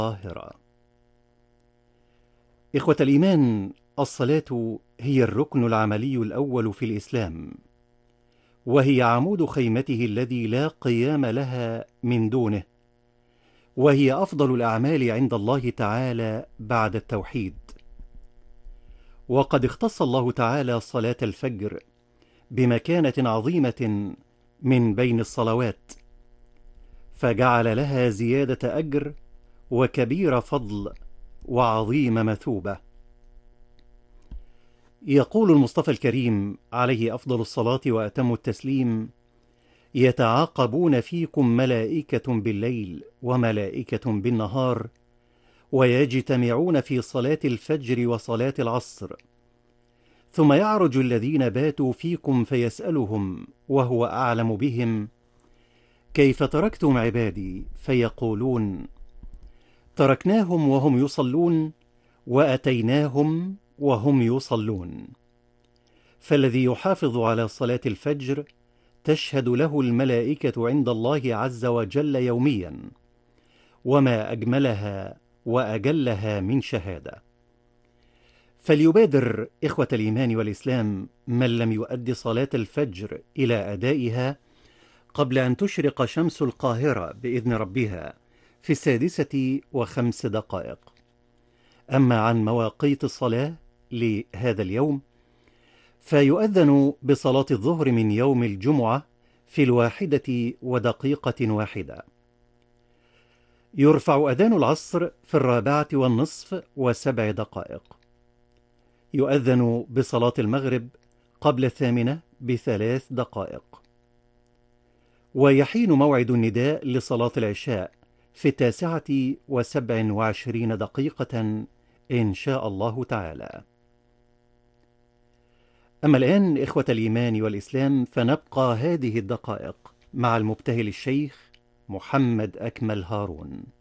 القاهرة. إخوة الإيمان، الصلاة هي الركن العملي الأول في الإسلام، وهي عمود خيمته الذي لا قيام لها من دونه، وهي أفضل الأعمال عند الله تعالى بعد التوحيد. وقد اختص الله تعالى صلاة الفجر بمكانة عظيمة من بين الصلوات، فجعل لها زيادة أجر وكبير فضل وعظيم مثوبة. يقول المصطفى الكريم عليه أفضل الصلاة وأتم التسليم: يتعاقبون فيكم ملائكة بالليل وملائكة بالنهار، ويجتمعون في صلاة الفجر وصلاة العصر، ثم يعرج الذين باتوا فيكم فيسألهم وهو أعلم بهم: كيف تركتم عبادي؟ فيقولون: تركناهم وهم يصلون وأتيناهم وهم يصلون. فالذي يحافظ على صلاة الفجر تشهد له الملائكة عند الله عز وجل يوميا، وما أجملها وأجلها من شهادة. فليبادر إخوة الإيمان والإسلام من لم يؤد صلاة الفجر إلى أدائها قبل أن تشرق شمس القاهرة بإذن ربها في 6:05. أما عن مواقيت الصلاة لهذا اليوم، فيؤذن بصلاة الظهر من يوم الجمعة في 1:01. يرفع أذان العصر في 4:07. يؤذن بصلاة المغرب قبل 8 ب3 دقائق. ويحين موعد النداء لصلاة العشاء في 9:27 إن شاء الله تعالى. أما الآن إخوة الإيمان والإسلام، فنبقى هذه الدقائق مع المبتهل الشيخ محمد أكمل هارون.